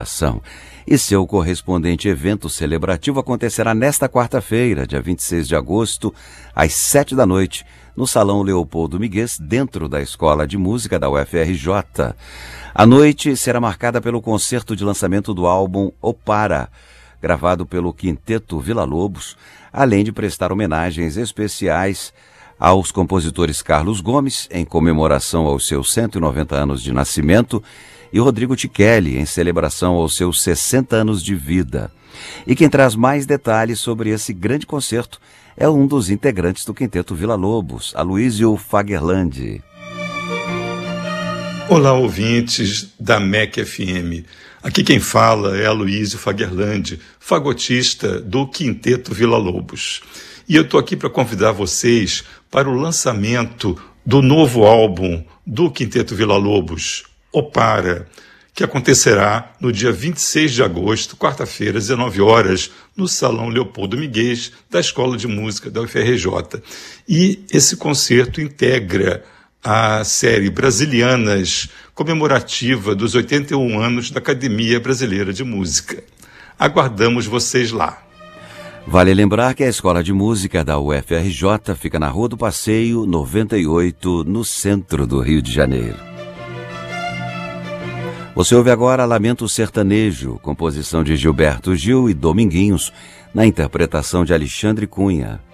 E seu correspondente evento celebrativo acontecerá nesta quarta-feira, dia 26 de agosto, às 7 da noite, no Salão Leopoldo Miguez, dentro da Escola de Música da UFRJ. A noite será marcada pelo concerto de lançamento do álbum Opara, gravado pelo Quinteto Villa-Lobos, além de prestar homenagens especiais aos compositores Carlos Gomes, em comemoração aos seus 190 anos de nascimento, e Rodrigo Tichelli, em celebração aos seus 60 anos de vida. E quem traz mais detalhes sobre esse grande concerto é um dos integrantes do Quinteto Villa-Lobos, Aloysio Fagerlandi. Olá, ouvintes da MEC FM. Aqui quem fala é Aloysio Fagerlandi, fagotista do Quinteto Villa-Lobos. E eu estou aqui para convidar vocês para o lançamento do novo álbum do Quinteto Villa-Lobos, Opara, que acontecerá no dia 26 de agosto, quarta-feira, às 19 horas, no Salão Leopoldo Miguez, da Escola de Música da UFRJ. E esse concerto integra a série Brasilianas, comemorativa dos 81 anos da Academia Brasileira de Música. Aguardamos vocês lá. Vale lembrar que a Escola de Música da UFRJ fica na Rua do Passeio, 98, no centro do Rio de Janeiro. Você ouve agora Lamento Sertanejo, composição de Gilberto Gil e Dominguinhos, na interpretação de Alexandre Cunha.